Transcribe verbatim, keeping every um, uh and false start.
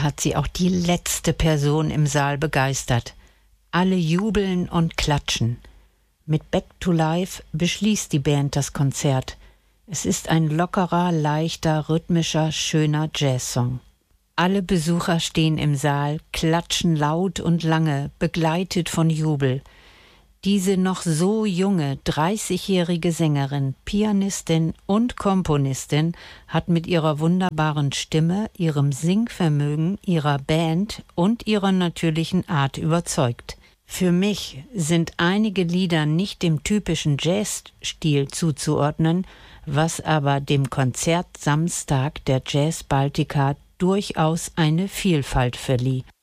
damit hat sie auch die letzte Person im Saal begeistert. Alle jubeln und klatschen. Mit Back to Life beschließt die Band das Konzert. Es ist ein lockerer, leichter, rhythmischer, schöner Jazzsong. Alle Besucher stehen im Saal, klatschen laut und lange, begleitet von Jubel. Diese noch so junge, dreißigjährige Sängerin, Pianistin und Komponistin hat mit ihrer wunderbaren Stimme, ihrem Singvermögen, ihrer Band und ihrer natürlichen Art überzeugt. Für mich sind einige Lieder nicht dem typischen Jazzstil zuzuordnen, was aber dem Konzert Samstag der Jazz Baltica durchaus eine Vielfalt verlieh.